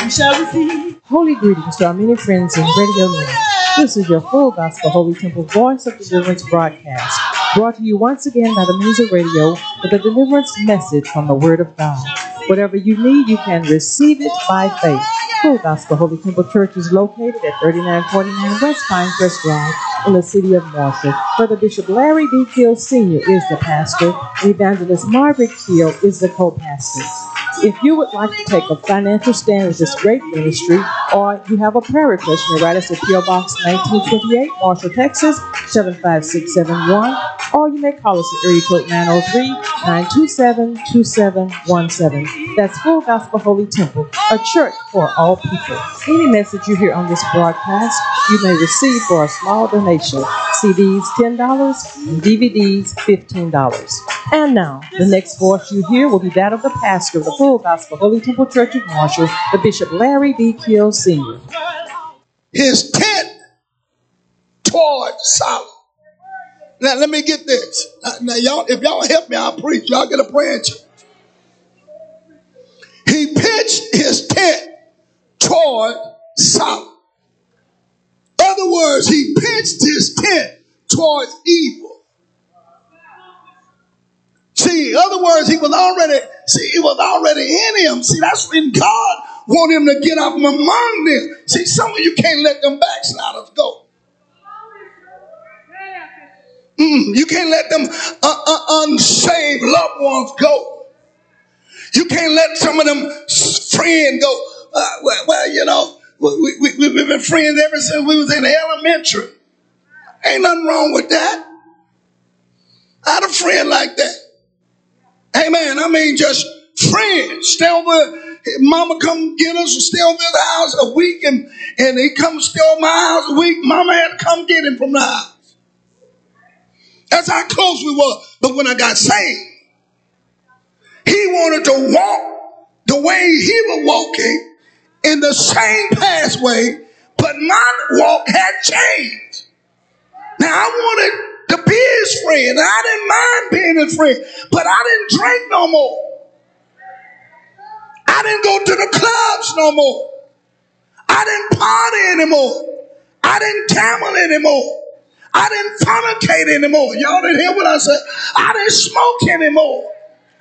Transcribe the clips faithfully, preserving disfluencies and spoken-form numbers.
shall receive. Holy greetings to our many friends in Radio Land. This is your Full Gospel Holy Temple Voice of Deliverance broadcast, brought to you once again by the means of radio with a deliverance message from the Word of God. Whatever you need, you can receive it by faith. Full Gospel Holy Temple Church is located at thirty-nine forty-nine West Pinecrest Drive in the city of Marshall. Brother Bishop Larry D. Keel Senior is the pastor, and Evangelist Margaret Keel is the co-pastor. If you would like to take a financial stand with this great ministry, or you have a prayer request, you may write us at P O Box nineteen twenty-eight, Marshall, Texas, seven five six seven one, or you may call us at area code nine oh three, nine two seven, two seven one seven. That's Full Gospel Holy Temple, a church for all people. Any message you hear on this broadcast, you may receive for a small donation. C Ds ten dollars and D V Ds fifteen dollars. And now, the next voice you hear will be that of the pastor of the Full Gospel Holy Temple Church of Marshall, the Bishop Larry D. Keel Senior His tent toward Solomon. Now, let me get this. Now, now, y'all, if y'all help me, I'll preach. Y'all get a prayer church. He pitched his tent toward Solomon. In other words, he pitched his tent towards evil. See, in other words, he was already, see, it was already in him. See, that's when God wanted him to get up from among them. See, some of you can't let them backsliders go. Mm, you can't let them uh, uh, unsaved loved ones go. You can't let some of them friends go. Uh, well, well, you know, we, we, we've been friends ever since we was in elementary. Ain't nothing wrong with that. I had a friend like that. Amen. I mean, just friends. Stay over. Mama come get us and stay over at the house a week, and, and he come stay over my house a week. Mama had to come get him from the house. That's how close we were. But when I got saved, he wanted to walk the way he was walking in the same pathway, but my walk had changed. Now I wanted to be his friend. I didn't mind being his friend, but I didn't drink no more. I didn't go to the clubs no more. I didn't party anymore. I didn't gamble anymore. I didn't fornicate anymore. Y'all didn't hear what I said? I didn't smoke anymore.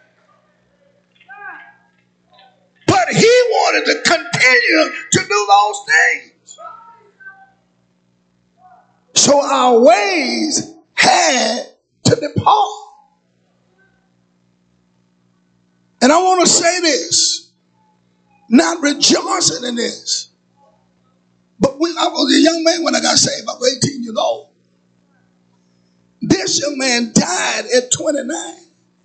But he wanted to continue to do those things. So our ways had to depart. And I want to say this, not rejoicing in this, but when I was a young man when I got saved, I was eighteen years old. This young man died at twenty-nine.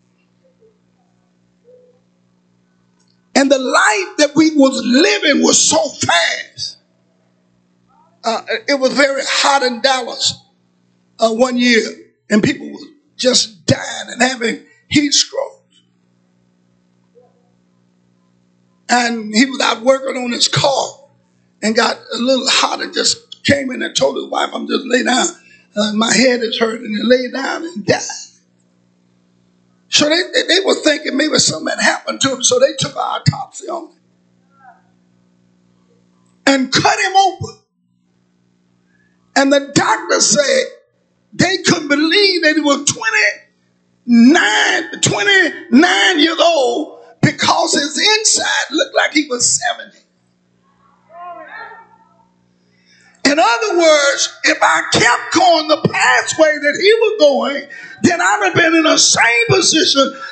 And the life that we was living was so fast. Uh, it was very hot in Dallas uh, one year, and people were just dying and having heat strokes. And he was out working on his car and got a little hot and just came in and told his wife, I'm just lay down. Uh, my head is hurting, and lay down and died. So they, they, they were thinking maybe something had happened to him, so they took an autopsy on him and cut him open. And the doctor said they couldn't believe that he was twenty-nine, twenty-nine years old because his inside looked like he was seventy. In other words, if I kept going the pathway that he was going, then I'd have been in the same position